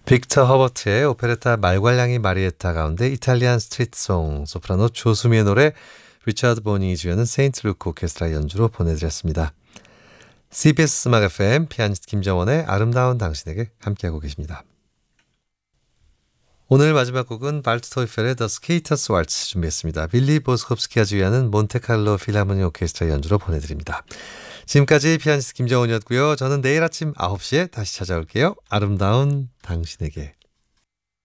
빅터 허버트의 오페레타 말괄량이 마리에타 가운데 이탈리안 스트리트송, 소프라노 조수미의 노래, 리차드 보닝이 주연은 세인트 루크 오케스트라 연주로 보내드렸습니다. CBS 음악 FM 피아니스트 김정원의 아름다운 당신에게 함께하고 계십니다. 오늘 마지막 곡은 발트토이펠의 The Skaters Waltz 준비했습니다. 빌리 보스콥스키가 주연은 몬테칼로 필하모니 오케스트라 연주로 보내드립니다. 지금까지 피아니스트 김정원이었고요. 저는 내일 아침 9시에 다시 찾아올게요. 아름다운 당신에게.